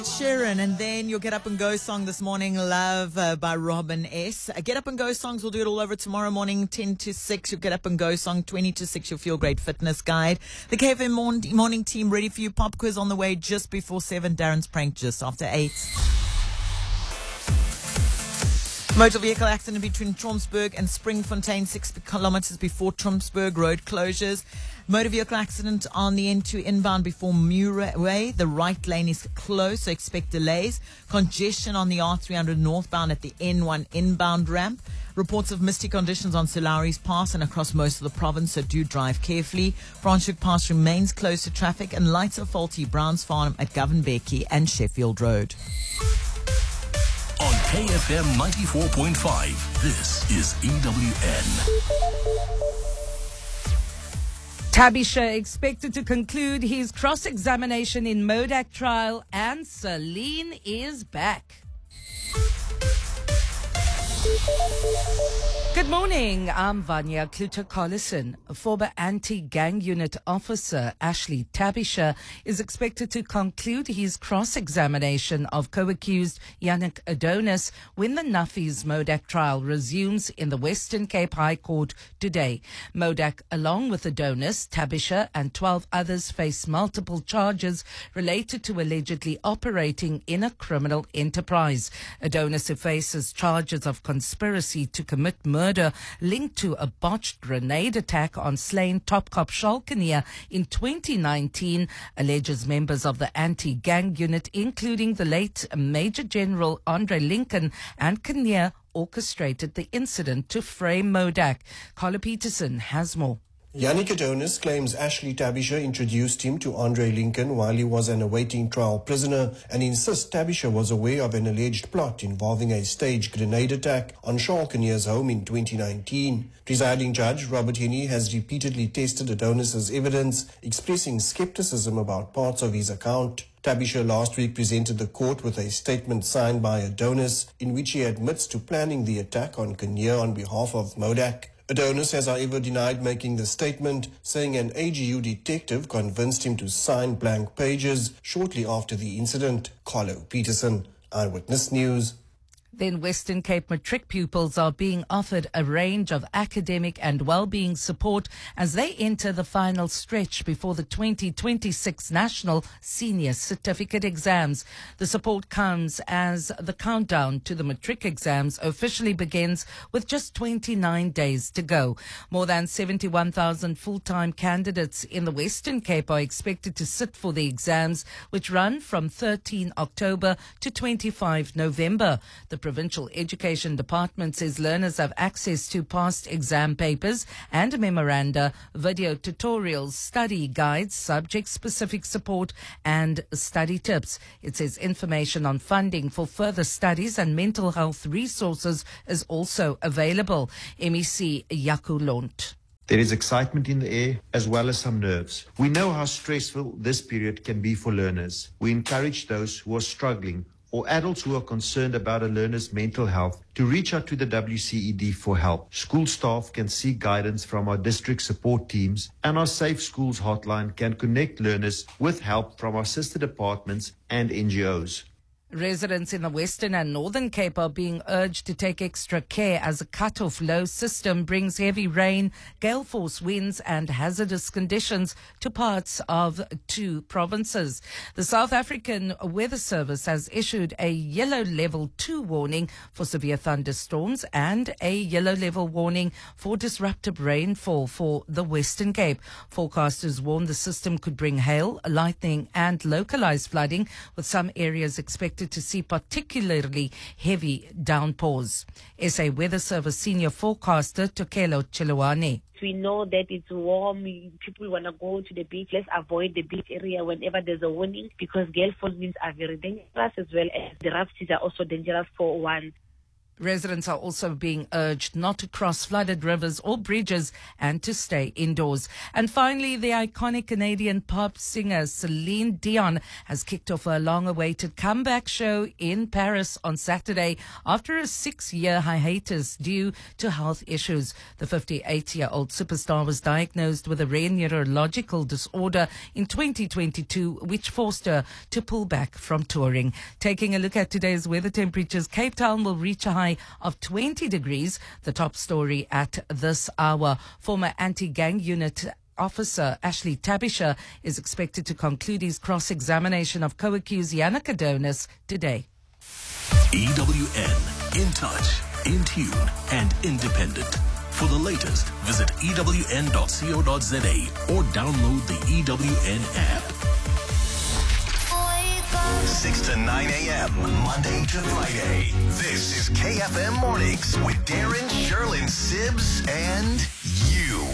Sharon, and then your Get Up and Go song this morning, Love by Robin S. Get Up and Go songs, we'll do it all over tomorrow morning, 10 to 6, your Get Up and Go song, 20 to 6, your Feel Great Fitness Guide. The KFM morning team ready for you. Pop quiz on the way just before 7, Darren's prank just after 8. Motor vehicle accident between Tromsburg and Springfontein, 6 kilometers before Tromsburg, road closures. Motor vehicle accident on the N2 inbound before Murray. The right lane is closed, so expect delays. Congestion on the R300 northbound at the N1 inbound ramp. Reports of misty conditions on Solaris Pass and across most of the province, so do drive carefully. Franschhoek Pass remains closed to traffic and lights are faulty. Browns Farm at Govan-Becky and Sheffield Road. On KFM 94.5, this is EWN. Tabisha expected to conclude his cross-examination in Modak trial, and Celine is back. Good morning, I'm Vanya Kluter-Collison. Former anti-gang unit officer Ashley Tabisha is expected to conclude his cross-examination of co-accused Yannick Adonis when the Nuffies Modak trial resumes in the Western Cape High Court today. Modak, along with Adonis, Tabisha and 12 others face multiple charges related to allegedly operating in a criminal enterprise. Adonis, who faces charges of conspiracy to commit murder linked to a botched grenade attack on slain top cop Schalkenier in 2019, alleges members of the anti-gang unit, including the late Major General Andre Lincoln and Kinnear, orchestrated the incident to frame Modak. Carla Peterson has more. Yannick Adonis claims Ashley Tabisha introduced him to Andre Lincoln while he was an awaiting trial prisoner and insists Tabisha was aware of an alleged plot involving a staged grenade attack on Schalkenier's home in 2019. Presiding Judge Robert Henney has repeatedly tested Adonis's evidence, expressing skepticism about parts of his account. Tabisha last week presented the court with a statement signed by Adonis in which he admits to planning the attack on Kinnear on behalf of Modak. Adonis has, however, denied making the statement, saying an AGU detective convinced him to sign blank pages shortly after the incident. Carlo Peterson, Eyewitness News. Then Western Cape matric pupils are being offered a range of academic and well-being support as they enter the final stretch before the 2026 National Senior Certificate exams. The support comes as the countdown to the matric exams officially begins with just 29 days to go. More than 71,000 full-time candidates in the Western Cape are expected to sit for the exams, which run from 13 October to 25 November. The Provincial Education Department says learners have access to past exam papers and memoranda, video tutorials, study guides, subject-specific support and study tips. It says information on funding for further studies and mental health resources is also available. MEC Yaku Lont. There is excitement in the air as well as some nerves. We know how stressful this period can be for learners. We encourage those who are struggling or adults who are concerned about a learner's mental health to reach out to the WCED for help. School staff can seek guidance from our district support teams, and our Safe Schools hotline can connect learners with help from our sister departments and NGOs. Residents in the Western and Northern Cape are being urged to take extra care as a cut-off low system brings heavy rain, gale force winds and hazardous conditions to parts of two provinces. The South African Weather Service has issued a yellow level 2 warning for severe thunderstorms and a yellow level warning for disruptive rainfall for the Western Cape. Forecasters warn the system could bring hail, lightning and localized flooding, with some areas expected to see particularly heavy downpours. SA Weather Service senior forecaster Tokelo Chiluane. We know that it's warm, people want to go to the beach. Let's avoid the beach area whenever there's a warning, because gale force winds are very dangerous, as well as the rough seas are also dangerous for one. Residents are also being urged not to cross flooded rivers or bridges and to stay indoors. And finally, the iconic Canadian pop singer Celine Dion has kicked off a long-awaited comeback show in Paris on Saturday after a 6-year hiatus due to health issues. The 58-year-old superstar was diagnosed with a rare neurological disorder in 2022, which forced her to pull back from touring. Taking a look at today's weather temperatures, Cape Town will reach a high of 20 degrees. The top story at this hour. Former anti-gang unit officer Ashley Tabisha is expected to conclude his cross-examination of co-accused Yannick Adonis today. EWN, in touch, in tune, and independent. For the latest, visit ewn.co.za or download the EWN app. 6 to 9 a.m. Monday to Friday. This is KFM Mornings with Darren, Sherlyn, Sibbs, and you.